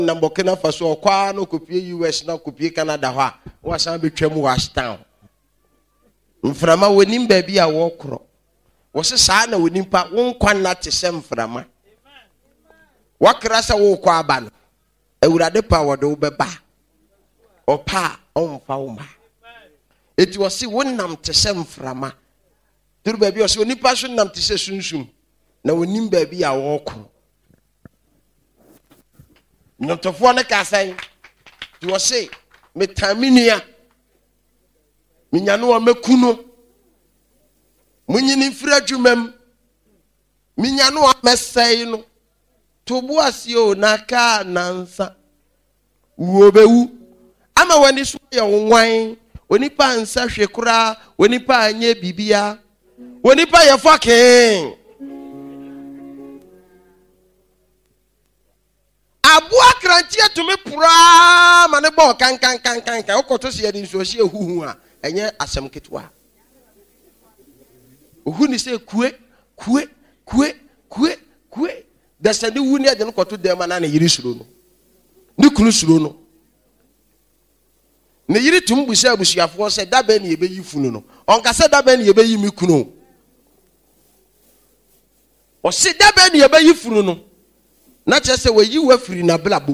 na Burkina Faso kwa no kopie US na kopie Canada ho a wasan betwam Washington mframa wonim ba bi a wokro wo se saa na wonim pa wonkwan na te mframa wakra sa wo kwa aba no awurade pa wode wo beba opa onfa wo ma eti wo se wonnam te mframa duru ba bi wo se onipa so nam te sunsum na wonim ba bi a wokro Notofo ne kasan ti wo se metaminia minyano amekuno munyini fira dwumam minyano amesai no tobu asio na ka nansa wobewu ama wani so ye wonwan onipa ansa hwekura onipa anye bibia onipa ye fucking abua krantie tumi pura mane bo kan okoto se yedi nso hie huhu a enye asem ketwa ohu ni se kue dasani wuni ade no koto dem na yiri suro no ni kunu suro no ne yiri tum busia busiafo se dabe ne yebeyi funu no onka se dabe ne yebeyi mi kunu o se dabe ne yebeyi funu no na chese we yi wafiri na blabo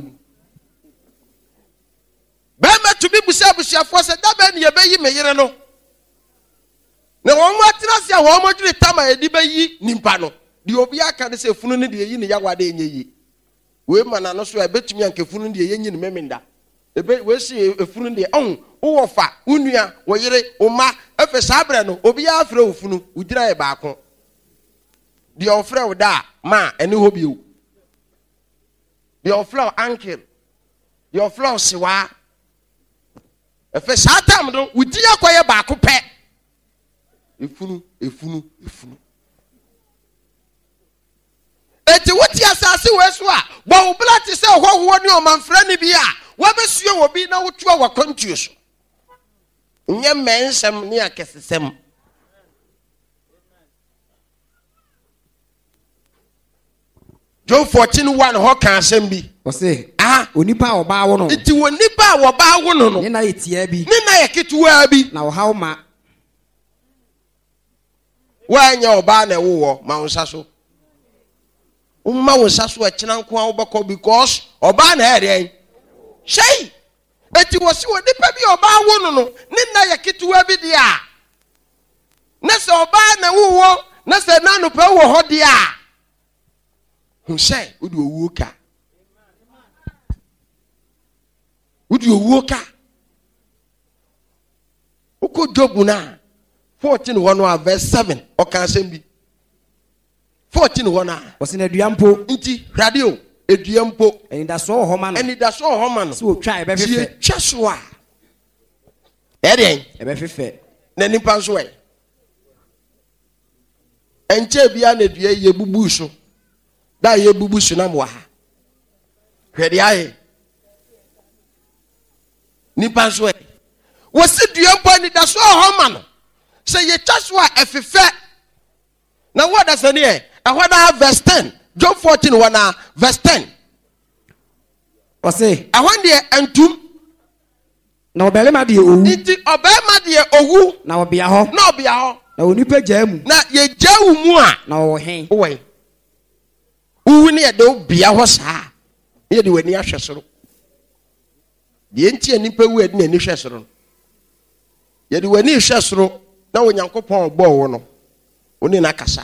ba ma to bi busia fo se da ba ne ye bayi me yire no ne won matira se ho mo dwere tama edi bayi nimpa no de obi aka ne se funu ne de yi ne yawade enye yi we mana no so e betumi anke funu de ye nyi ne memenda ebe we se funu de on wo fa unua wo yire o ma efe sabre no obi ya afre wo funu udira e baako de ofre wo da ma ene ho biu your flow uncle your flow siwa efe satam do wudi akoye baako pe efunu eti wuti asase weso a bo obla ti se hoho ni o manfra ni bi a wo besue wo bi na wotu a wakontuo so nye mensem ni akesesem John 14:1 ho kan asem bi. O se onipa oba wo no. Iti wonipa oba wo no no. Ni na yetia bi. Ni na yeketuwa bi. Na wo hawo ma. Wa nya oba na wo ma wonsa so. Umma wonsa so a kina nko a wo bako because oba na ere. Shey. Eti wo si wonipa bi oba wo no no. Ni na yeketuwa bi dia. Na se oba na wo na se na no pa wo ho dia. Say, would you walk? Would you walk? Who could job now? 14:1 verse 7. Or can say be 14:1 was in a diampo, inti radio, a diampo, and that's all Homan, and that's all Homan. So try every Cheshua. Eddie, every fair. Then in Pansway. And Chebian, ye bubuso. Da ye bubu sunamwa ha hwede aye ni paswe wosi duampo ni da so ho ma no se ye twaswa efefe na what does any e ahoda verse 10 John 14:1 verse 10 o se ahonde antum na obelema de owu nti obelema de owu na obia ho na onipa gyamu na ye gyawu mu a na wo hen wo Uwini ya do biya ho saa. Ye de wani ahwesoro. De enti anipa wu ade na ni hwesoro. Ye de wani hwesoro na Onyankopɔn obɔ wo no. Oni na kasa.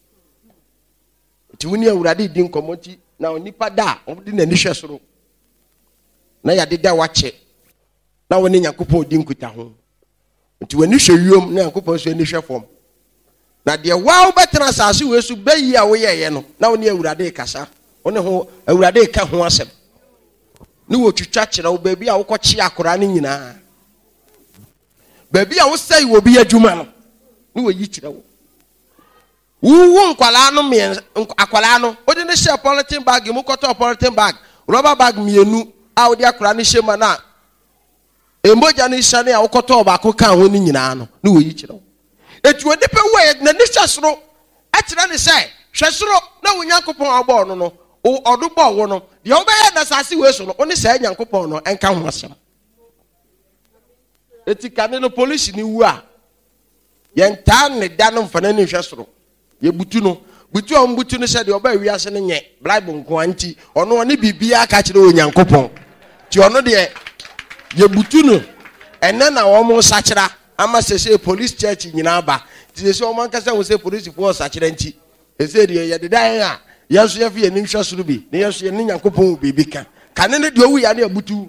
Ti wuni awurade di nkomoti na onipa da odi na ni hwesoro. Na ya de da wache. Na woni Nyankopɔn di nkuta ho. Ti wani hwewom na Nyankopɔn so ni hwefom. Na de wa obetena asase wesu bayi a wo yeye no na wo ne awurade kasa one ho awurade ka ho asem ni wo twitwa kire wo baabi a wo kɔkye akora ne nyinaa baabi a wo sai wo bi adwuma no ni wo yi kire wo wo nkwala no akwala no wo de ne share polythene bag mu kɔtɔ polythene bag rubber bag mienu a wo de akora ne hyema na emboja ne hyane a wo kɔtɔ ba ko ka ho ne nyinaa no ni wo yi kire wo etu onipa we na ni hwesoro akira ne say hwesoro na Onyankopɔn abɔ no no odo bɔ wo no the obey na sasi we so no oni say Nyankopon no enka ho asem eti kane no police ni wu a yenta ne da no mfa na ni hwe soro ye butu no butu a mbutu no se de obey wi ase no nye Bible nko anti ono ne bibia ka kire Onyankopon ti ono de ye butu no ene na wo mo sakira ama se police church nyina ba ti se o man kasa wo se police force sakira nti e se de ye de dan a yesu ye fi ye nim hwe soro bi ne yesu ye ne Nyankopon bibi ka kane ne de owu ya ne abutu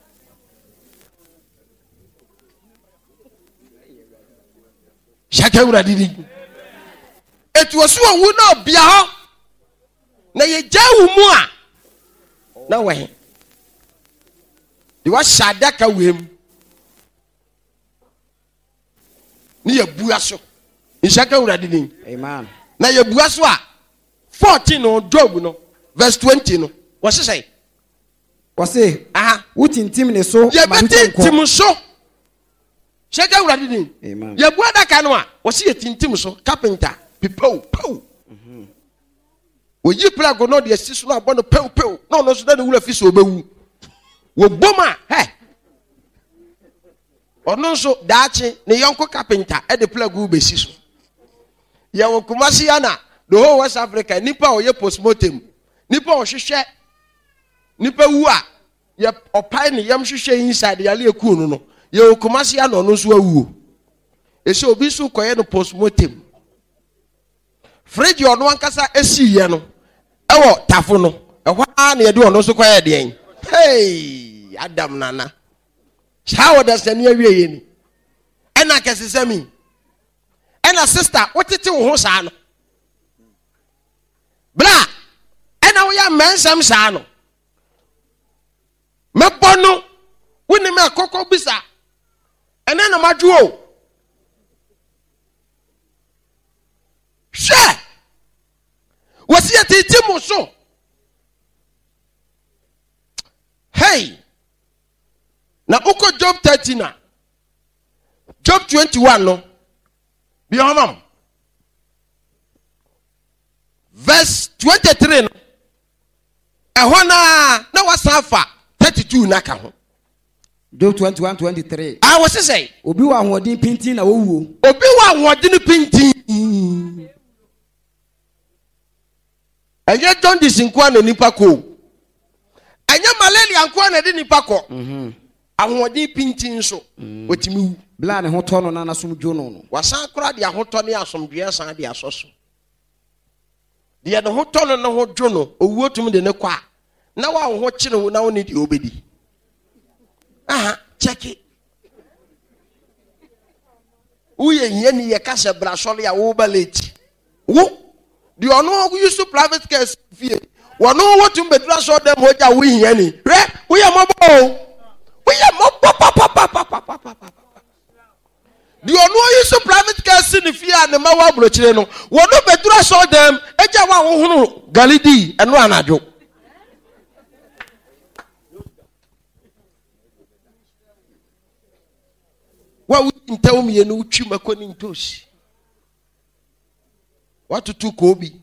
shaka uradidi etu osu owu na obia ho na ye jawu mu a na we di wa shadaka wem ni ye bua so shaka uradidi amen na ye bua so a 14 no Job no verse 20 no what say wutintim ne so ye betintim so shaka uradidi amen ye bua da ka no a wo se ye tintim so carpenter people wo yi plago no de sisu na abono pew no no so da wura fi so obewu wo boma he ono so daachi ne yonko carpenter e de plago be sisu ye wo Kumasi yana the whole West Africa nipa o ye postmortem nipa o hwehwe nipa wu a ye opai ne yam hwehwe inside ya le eku no ye wo Kumasi yana no so awu e se obi so koye no postmortem fridge ono ankasa esiye no ewo tafo no ehwa na ye de ono so koye de en hey Adam nana how does any awie ye ni ena kesesemi ena sister wotete wo ho saa no bra ena wo ya mensam saa no mebono woni me akoko bisa ena na madwo she wasi atitim so hey na uko Job 13 na Job 21 no bi homam verse 23 no ehona na wasafa 32 na ka ho Job 21:23 wasi say obi wa hodin pintin na wowuo obi wa hodin pintin anya John disinkwa na nipa ko anya malaria nkwa na de nipa ko ahodi pintin so otimi wu bla ne hoto no na asomdwo no wasan kura de ahoto ne asomdwe san de asoso de ne hoto no na hodwo no owu otum de ne kwa na wa ho kire wo na wo ne de obedi check it uye yeni ye kase brasole ya wo baleti wo the ono use to private case fie wono wotum bedura so dem hoja wo yeni re wo ye mobo the ono use to private case ni fie an ma wa brochire no wono bedura so dem eja wa wo hunu galidi eno anajo wa wintaw mi enu twi makoni ntosi watutu ko obi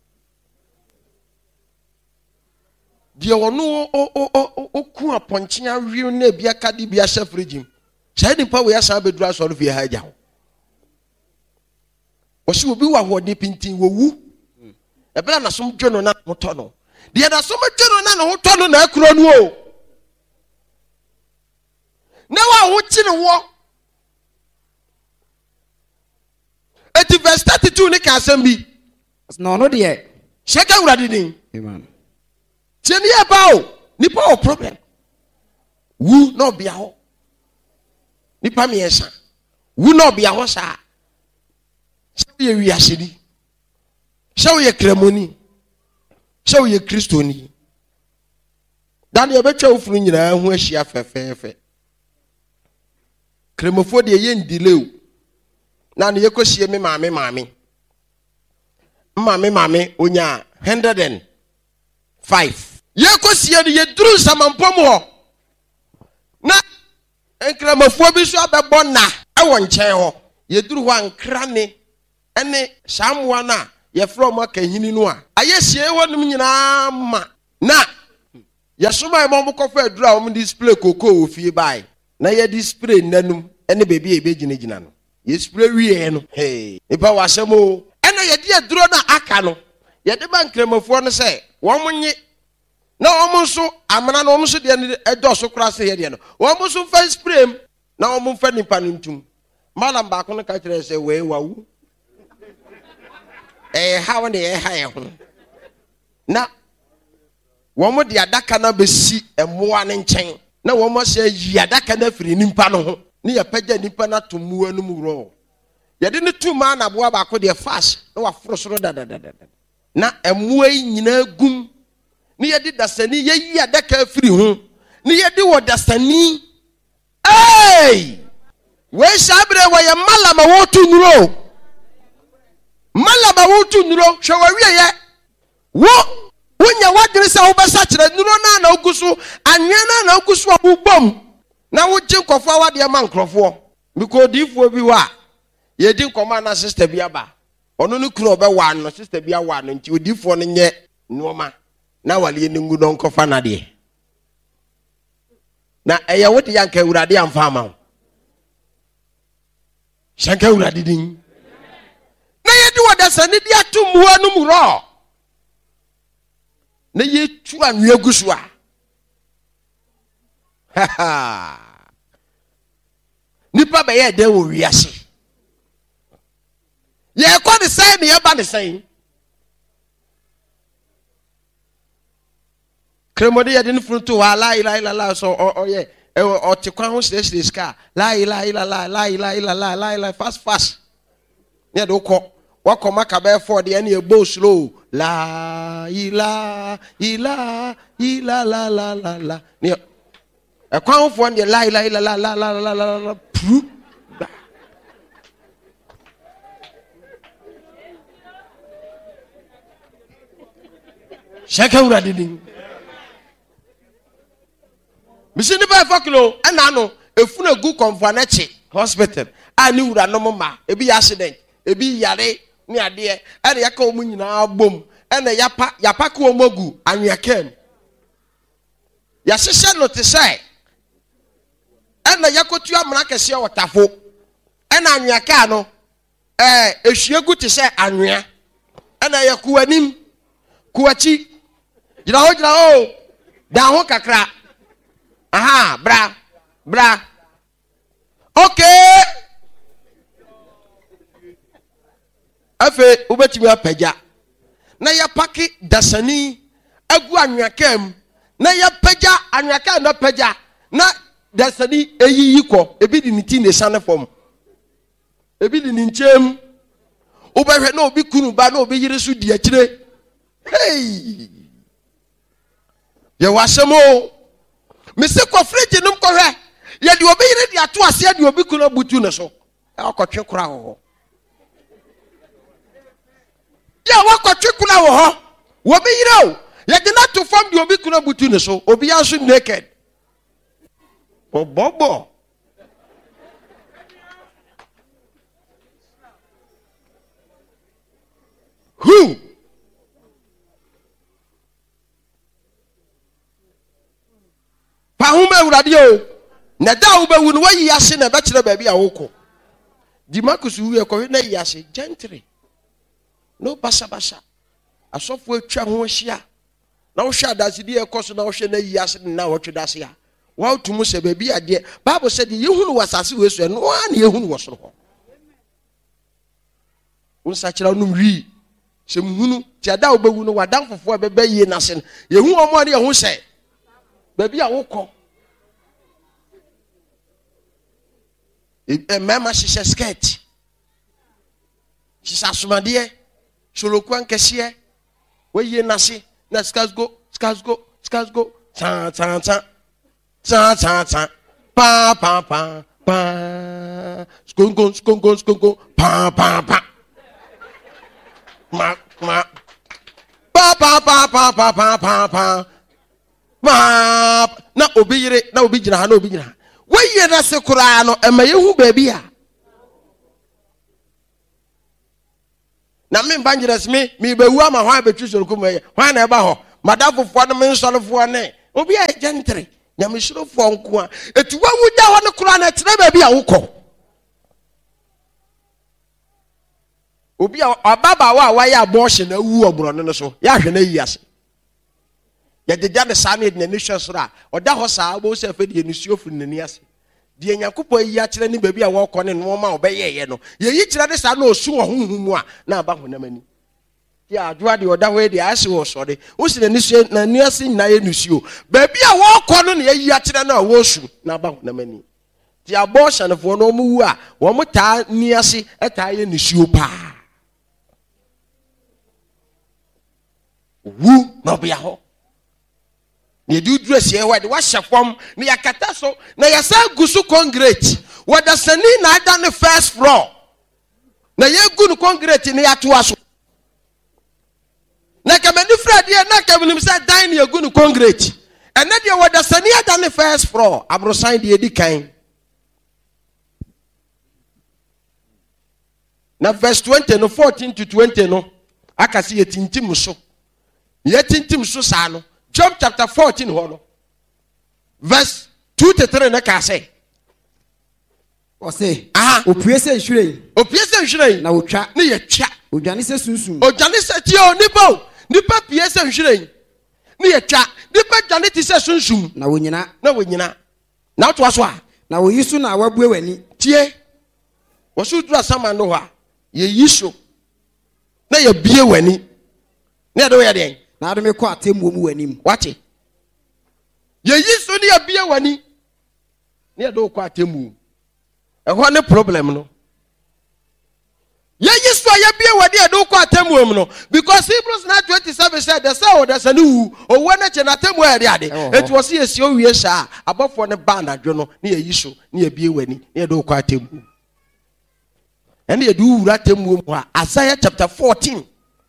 die wono oku aponche awie na bia kadi bia shafrigim sai nipa we asa bedura so no fie ha ja wo si obi wa hodi pintin wowu ebra na som dwono na hoto no die na som dwono na hoto no na akuro no o na wa ho chi ne wo eti verse 32 ne ka asem bi no de sheka urade din amen tieni e ba o nipa o problem wu no bia ho nipa mi esa wu no bia ho sa ye wi asedi shawo ye kremoni shawo ye kristoni dan ye betwa ofuru nyina ho ahia fefefe kremofo de ye ndileu na ne yekosie me maame onya 105 yekosie de yeduru samampom ho na enkramafo bi so abebo na ewo nchen ho yeduru ho ankra ne ene samwa na ye from aka hini no a ayesie ho nim nyina ma na Yasoma mo kofa adura o display koko ofie bai. Na ye display nanum ene baby e begina no. Ye spray wie no. Hey, ipa wasemo. Ene ye di aduro na aka no. Ye de bankremafo no se, wo monye na wo nso amana no wo nso de edoso kra se ye de no. Wo nso fa spray na wo mfa nipa no ntum. Malam ba ko no ka kire se we wawu. How ne ha ho. Na womo de adaka na besi emoa ne nchen na womo se yi adaka na firi nimpa no ho ne ya pagya nimpa na to muwa no mu ro ye de ne tuma na boa ba ko de fast na wa frosoro da na emoa yi nyina gum ne ye de dasani ye yi adaka firi ho ne ye de wo dasani we sabre wo ye malama wo tu nuro hwe wa wie ye wo wonya wadre sa wo besa kire nuro na ogusu anwena na ogusu abubom na wo gye nkofo awade ma nkrofo biko difo bi wa ye di nkoma na sister bi aba ono no kuro be wa no sister bi awa no nti odifo no nye noma na wale ni ngu no nkofa na de na eye wote yanka urade amfa ama shanka urade din na ye di wodasa ni dia tumuwa no mu ro na ye tu anwe gusu a nipa be ye de wo wiase ye ko de sai ne ye ba de sai kremode ye de no fruto wa la ila ila la so oye o te kwa ho stress ska la ila ila la fast ne do ko wakoma ka be for de ne e bo slow la ila la ne e kwa ho for de la ila la shaka urade din misini ba faklo ana no efuna gu konfa na chi hospital ani ura no ma ebi accident ebi yare ni ade ana yaka omu nyina bom ana yapa ka omogu anyakem ya hihye no te sai ana yakotu amra kese otafo ana anyaka no ehwiegu te sai anwea ana yakuanim kuachi jira ho da ho kakra aha bra okay afe ubetimi apagya na ya paki dasani agu anwakam na ya pagya anwaka na pagya na dasani eyiyi ko ebi di nti ne sane fom ebi di nchem ubehwe na obi kunu ba na obi yire su di akire hey ye wasemo mese ko fridge num ko hwe ye di obi yire di ato ase di obi kunu butu ne so akotwe kura ho ya wakotwe kura ho obi yire o ye di na to form di obi kunu butu ne so obi ya so naked bobo who Pahuma urade o na da wo bewu no wayi ase na be kire ba bia woko di makusu wi ekọ na yi ase gentry no basa asofo atwa ho ahia na wo hwa adase di ekoso na wo hwe na yi ase na wo tweda ase a wa utumu se ba bia de bible said yehunu wasase we so no na yehunu wo soro ho unsa kira no mri se mhunu ti ada wo bewu no wadan fofo be ba yi na se yehu omo de ho se baby a woko mama shisha skirt shisha sumade sholoku ankese we ye nase na scars go ta pa skongo pa ma pa na obi yire na obi gina ha na obi gina we na se kura no ema yehu baabi a na me banjires me bewu ama hwan betwi soroku me hwan na eba ho madafofo no me nsorofo ne obi a gentle nyameshiro fo nko a etuwa wuda ho ne kura na tere ba bi a wukọ obi a ababa wa ya abortion na wu obro no so ya hwe na yiase ya deja de sa na de ni hwesoro a oda ho sa abo se fa de nisuo fu nani ase de nyakopo yi a kire ni ba bi a wo kọ ne no ma obeyeye no ye yi kire de sa na osu wo honhumu a na aba honamani ya adwa de oda ho de ase wo so de wo se ni nisuo na ni ase nyina ye nisuo ba bi a wo kọ no na yi a kire na wo osu na aba honamani ti abortion fo no mu wu a wo mo ta ni ase eta ye nisuo pa wu no bia ho ne du dress ye wade wa hyefom ne yakata so na yasa gusu concrete wada sani na ada ne first floor na ye gu no concrete ne yato aso na kamani frade na kamanim sa dan ne gu no concrete ene de wada sani ada ne first floor abrosan de edi kan na verse 20 no 14 to 20 no akasi yetintim so yetintim so sa no Job chapter 14 ho verse 2 to 3 na ka say o say opie se nhwirei na otwa ne ye twa odwane se sunsun odwane se ti o nipa pie se nhwirei ne ye twa nipa dwane ti se sunsun na wonyina na to aso a na oyisu na wabue wani tie wo so dura sama no ho a ye yiso na ye bie wani ne do ye den na ado me ko atemmu mu wanim wache ye yiso ne ye bie wani ne do ko atemmu ho ne problem no ye yiso ye bie wani e do ko atemmu mu no because Hebrews 9:27 said the say the sanu owo na che na atemmu e ade it was ye si o wie sha abofo ne band adwo no ne ye yiso ne ye bie wani ne do ko atemmu and ye do wura atemmu mu a Isaiah chapter 14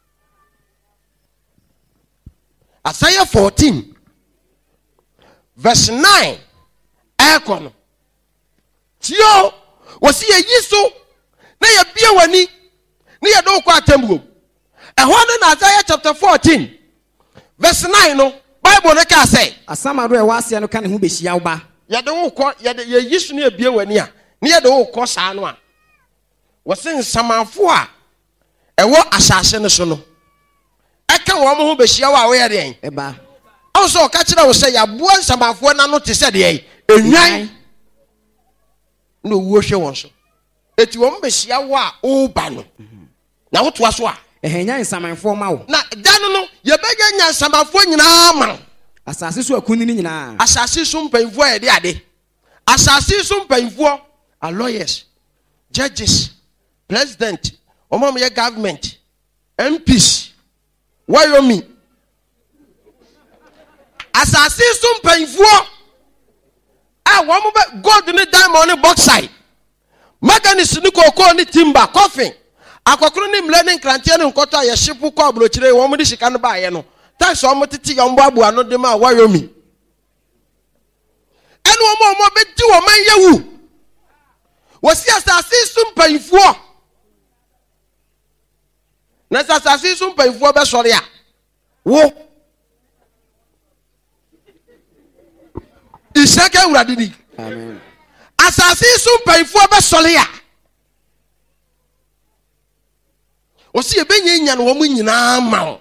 Isaiah 14 verse 9 ekono tio wasi ye yiso na ye bie wani na ye do kwa atembuo ehwo na Isaiah chapter 14 verse 9 no Bible ne ka say asamado e wase no ka ne ho behia wo ba ye de wo kọ ye yiso na ye bie wani a na ye de wo kọ saa no a wasi nsamafo a ewo asase ne so no eka wo mo ho behia wa wo ye den eba also ka kire wo say ya boa nsamafo na no te se de enwan no wo hwe won so eti wo behia wo a o ba no na wo to aso a ehenya nsamanfo ma wo na dan no ye bega nya nsamafo nyina ma asase so akuni ni nyina asase so mpanfo ye de ade asase so mpanfo a lawyers judges president omom ye government MPs Wyoming asase so mpanfo a wo mo gold ni diamond ni bauxite manganese ni cocoa ni timber coffee akokoro ni mle ni nkrantie ni nkoto a ye shipu kwa abrochire wo mo di sika no ba ye no tax wo mo titi yo mbo abu ano de ma Wyoming enu wo mo be di wo man yewu wo si asase so mpanfo na asase so mpanfo be sori a wo isaka urade ni amen asase so mpanfo be sori a o si e benye nya no wo mu nyina ma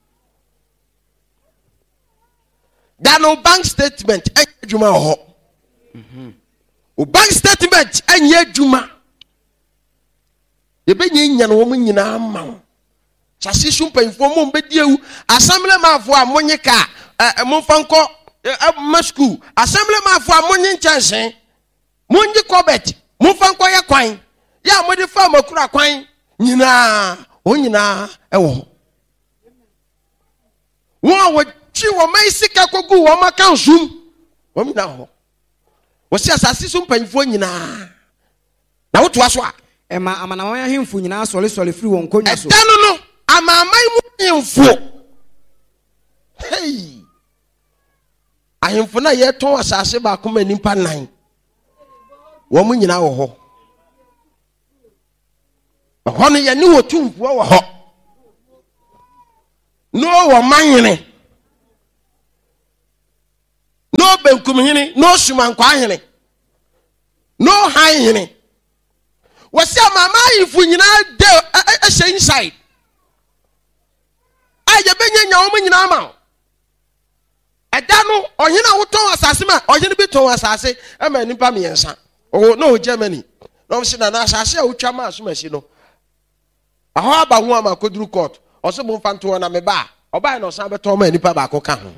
da no bank statement adwuma ho o bank statement anya adwuma e benye nya no wo mu nyina ma sase so mpanfo mo be diewu assembly mafo a monye ka mo fanko school assembly mafo a monye nchansen monye kobet mo fanko ya kwan ya mo de fa makura kwan nyina onyina ewo wo chi wo mai sika kogu wo maka nsum wo mina ho wo si asase so mpanfo nyina na wo to aso a ema amana wan ahemfo nyina sole firi won konwa so edano no amamai mu ahemfo hey ahemfo na ye ton asase ba koma nimpa nan wo mu nyina wo ho no ye ni wo tumfuo wo ho no wo manyene no benkum hene, no sumankwa hene, no high hene. Wasi mama if we nyina de a inside. Aye benye nya omo nyina ma. Eda no ohina wo ton asase ma, ohina bi ton asase e ma nipa miensa. Oh no Germany. No se na asase a utwa ma so masi no. Aho aba ho ama koduru court. Oso bo mfanto na me ba. Oba na osan beto ma nipa ba ko ka ho.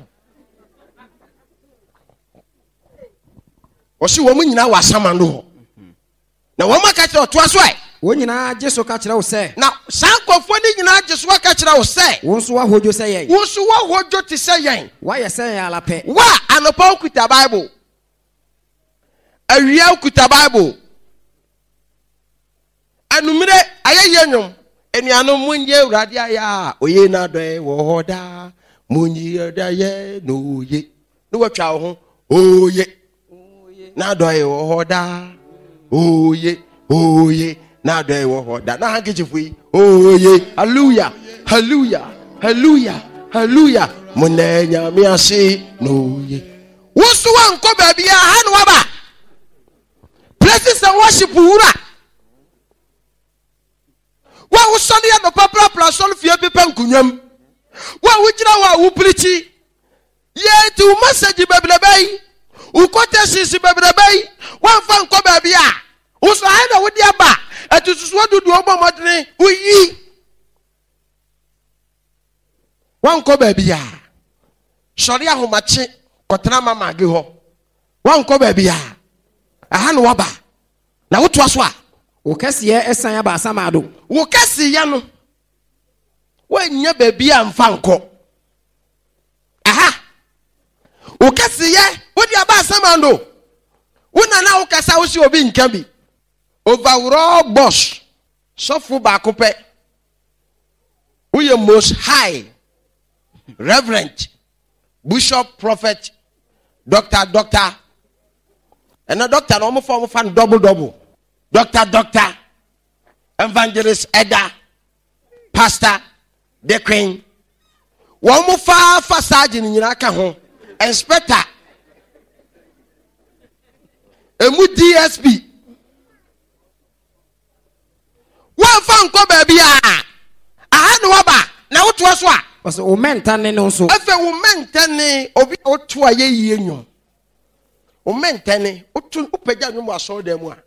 Osi wo mu nyina wasama no. Na wo maka kire oto aso ai. Wo nyina Jesu ka kire wo se. Na sankofo ni nyina Jesu ka kire wo se. Wo nso wa hojo se yen. Wo nso wa hojo ti se yen. Wa ye se yen ala pe. Wa anopa okuta Bible. Awia okuta Bible. Anumire ayeye nyom. Enuano munye urade aya. Oye na do e wo hoda. Munye da ye no ye. No watwa wo ho. Oye. Na do e wo hoda. Oye. Oye. Na do e wo hoda. Na hankechifu yi. Oye. Hallelujah. Hallelujah. Hallelujah. Hallelujah. Munenya mi ase no ye. Wosu wa nko baby a hanu waba. Places and worship wura. Wa usoni ya no papa plason fie pepe nkunyam. Wa wujira wa wuprichi. Ye ti u message beblebei. U kote sisi beblebei. Wa mfa nko baby a. Uso haina wudi aba. Etususu dudu obo modene uyi. Wa nko baby a. Sori ahomache kotena mama age ho. Wa nko baby a. Ahanu waba. Na wotu aso a. Wo kese ye esan ya ba asamado. Wo kese ya no. Wa nya baby a mfa nko. Aha. Wo kese ye wodi aba asamado. Wona na wo kasa wo si obi nka bi. Overall boss. Sofu ba kope. We are most high. Reverend. Bishop, prophet, doctor. And a doctor no more fan double. Doctor, evangelist, elder, pastor, deacon. One more far sergeant in Iraka home, inspector, a mood DSP. One fan ko baby ah. I no waba. Na what was what? Was o mentane no so. Efe o mentane obi otu aye yie nyo. O mentane otu upagya nwo aso dem a.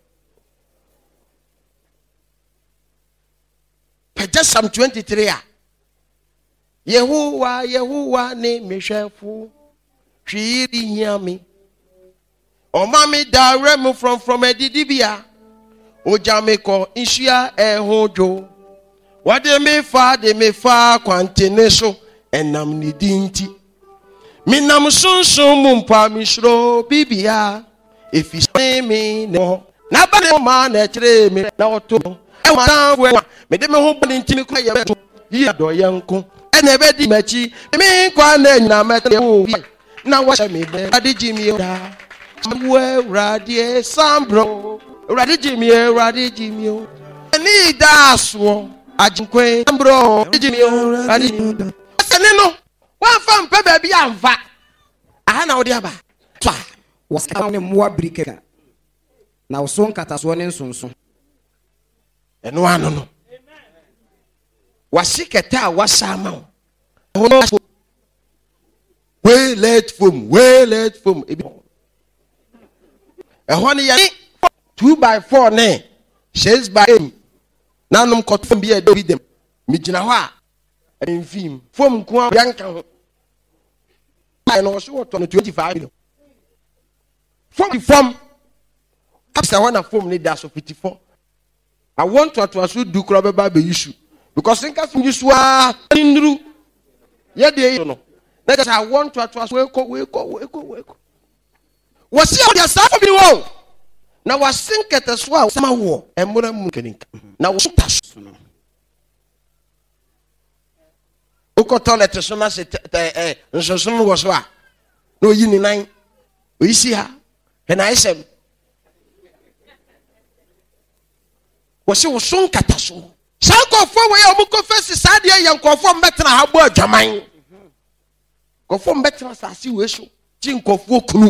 Pagya Psalm 23 a. Yehowa ne mehwefo. Hwiri hiame. O mami dare mu from edidibia. Ojameko inshia ehojo. Wade me fa kwantene so enam ni dinti. Minam sunsun mumpa mishro bibia. Efise me no. Na ba ne ma na kire me na oto. E wa tanwe me de me ho bani ntimi kwa ye to. Yi do ye nko. E na be di machi. Me kwa na nyina mete ho. Na wa me be adiji mi da. We radie sambro. Radiji mi o. Ni da so. Ajinkwe ambro ejimi o adi asene no wan fa mpa ba bi amfa aha na odi aba twa wasa ne moa brikeka na so nkata so ne nsonso eno ano no wasiketa wasama o we let foam ebi ehon ya 2x4 ne 6x8 nanum kotfom bi e do bi dem mi gina ho a enfim fom ko yanka ho ai no so to 25 fom after one fom ni da so 54 I want to also do crop ba be issue because think as you swa ndru ye de no that I want to also we ko was see the staff bi wo na wasinkete so a sama wo emura mu keninka na wo taso no uko toilet so na se nsoso wo so a no yi ni nan o isi ha na isem wo se wo so nkata so sankofo we o mu confess sade yankofo mbetena ha bo adwaman kofo mbetena sase we so ti nkofo kunu